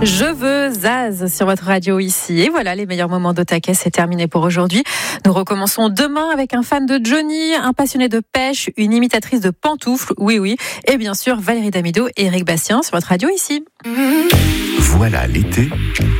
Je veux Zaz sur votre radio ici. Et voilà, les meilleurs moments d'Otaquet, c'est terminé pour aujourd'hui. Nous recommençons demain avec un fan de Johnny, un passionné de pêche, une imitatrice de pantoufles, oui, et bien sûr Valérie Damido et Eric Bastien sur votre radio ici. Voilà l'été